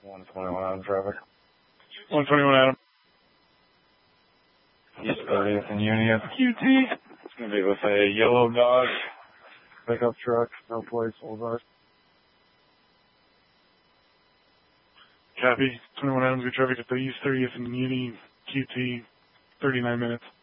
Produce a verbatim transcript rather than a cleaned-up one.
one twenty-one Adam traffic. one twenty-one Adam. East thirtieth and Union. Q T. It's going to be with a yellow Dodge pickup truck, no plates, full Dodge. Copy. twenty-one Adams, good traffic at the East thirtieth and Union, Q T, thirty-nine minutes.